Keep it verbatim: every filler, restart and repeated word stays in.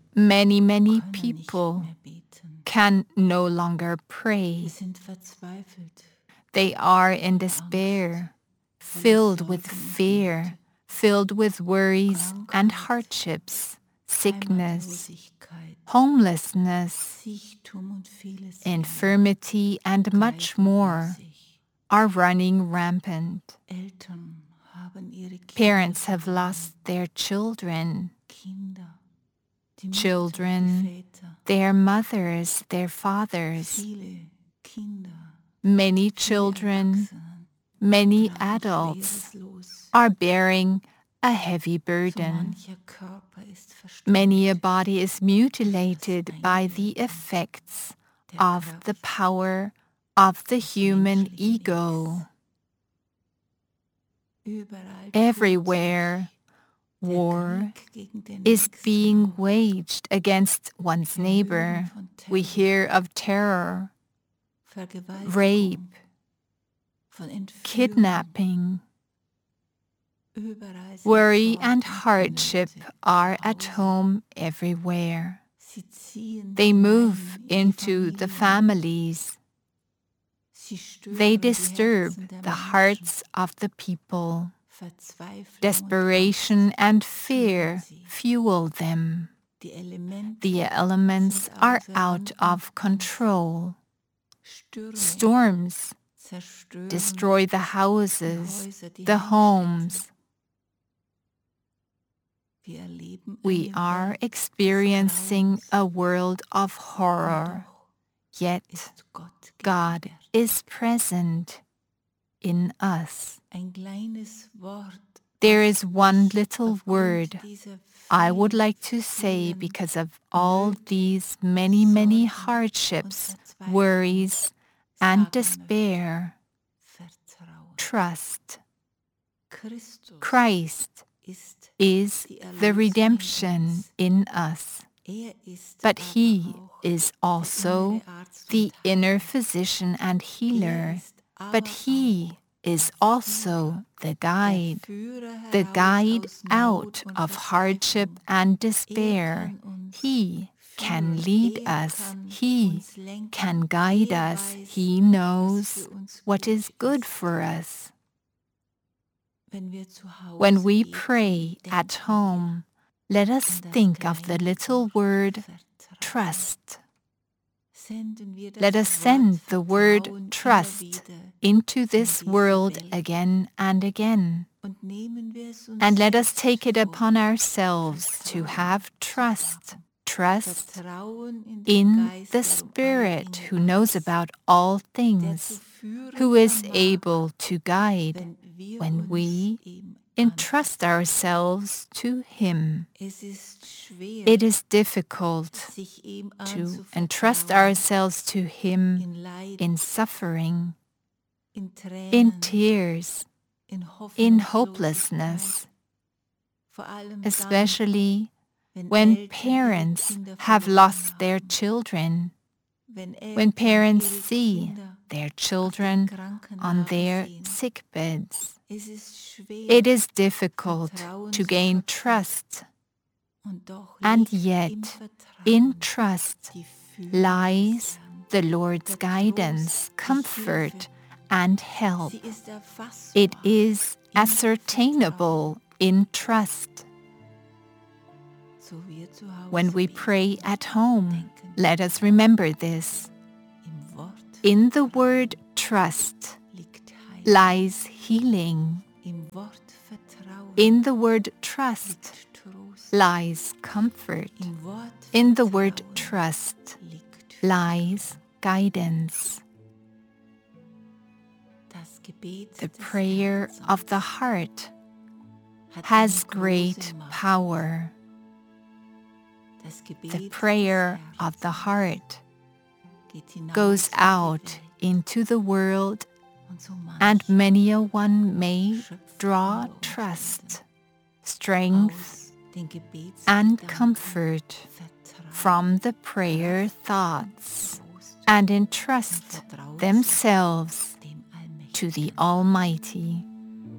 Many, many können nicht people mehr beten. can no longer pray. Wir sind verzweifelt, They are in voller despair, Angst, voller filled with Sorgen und fear, Nöte, filled with worries and Krankheit, hardships, sickness, Heimatlosigkeit, homelessness, Siechtum und vieles mehr infirmity, and much treiben um more sich. are running rampant. Eltern haben ihre Kinder Parents have verloren. lost their children, Kinder, die Mütter, die children, Väter, their mothers, their fathers, viele Kinder, many viele children, Erwachsene many tragen adults schweres Los. are bearing a heavy So burden. mancher Körper ist verstümmt. Many a body is mutilated Das by the Einbilden effects der of Kraft the power of the des human menschlichen ego. Ichs. Überall Everywhere, tobt der war Krieg gegen den is Nächsten being aus. waged against one's Wir neighbor. hören von We Terror, hear of terror, Vergewaltigung, rape, von Entführung. kidnapping. Überall sind Worry Sorgen and und hardship Nöte are zu at Hause. home everywhere. Sie ziehen They move hinein in die into the Familien. families. Sie stören They die disturb Herzen der the Menschen. hearts of the people. Verzweiflung und Desperation Angst and führen fear sie. fuel them. Die Elemente The elements sind are außer out Rand und of control. Stürme Storms zerstören destroy the die houses, Häuser, die the Heimstätten. homes. Wir erleben We eine are Welt des experiencing Grauens. a world of Und horror, doch yet ist Gott God gegenwärtig. is present in us. Ein kleines Wort, There das is one ich little aufgrund word dieser I would vielen, like to say vielen because of all Nöte, these many, many Sorgen hardships, und Verzweiflung worries, and sagen despair. möchte. Vertrauen. Trust. Christus Christ ist is die the Erlösung in redemption uns. in us, Er ist but aber He auch is der also innere Arzt the und inner Heiler. physician and Er healer, ist but aber He auch is der also Führer, the der guide, Führer the heraus guide aus out Not und of hardship Verzweiflung. and Er despair. kann uns He can führen. lead Er us, kann He uns lenken. can guide Er us, weiß, He was knows für uns what gut is good ist. for us. Wenn wir zu When Hause we beten, pray at denken wir home, let us an das think of the kleine little Wort word Vertrauen. trust. Senden wir das Let us Wort send the word Vertrauen immer trust wieder into in this diese world Welt. again and again. Und nehmen wir es uns And let us selbst take it vor, upon ourselves to Vertrauen have zu trust, haben. trust Vertrauen in den in Geist, the der um alle Spirit Dinge who knows weiß, about all der zu things, führen who is vermag, able to guide wenn wir when uns we ihm entrust anvertrauen. ourselves to Him. Es ist schwer, It is difficult sich ihm to entrust anzuvertrauen, ourselves to Him in Leid, in suffering, in in Tränen, tears, in in Hoffnungslosigkeit, hopelessness, vor allem dann, especially wenn when Eltern ihre parents Kinder have verloren lost their haben, children, wenn when Eltern parents ihre see Kinder their auf den children on Krankenlager their sehen. sick beds. Es ist schwer, It is difficult Vertrauen to zu gain fassen. trust, Und doch and liegt im yet Vertrauen in trust die Führung lies des Herrn, the Lord's der guidance, Trost, die comfort, Hilfe. and help. Sie ist erfassbar It is im ascertainable Vertrauen. in trust. So wir zu Hause When we beten, pray at home, denken let us remember this. im Wort In the Vertrauen word trust liegt Heilung. lies healing. Im Wort Vertrauen In the word trust liegt Trost. lies comfort. Im Wort In the word Vertrauen trust liegt lies guidance. das Gebet The des prayer Herzens of the heart hat has eine great große Macht. power. Das Gebet The des prayer of the Herzens heart geht hinaus goes in die out Welt. into the world, Und so and mancher many a one may schöpft draw unter Umständen trust, strength, aus den and Gebetsgedanken comfort Vertrauen, from the prayer thoughts, Trost and und entrust vertraut sich themselves dem to the Allmächtigen. Almighty.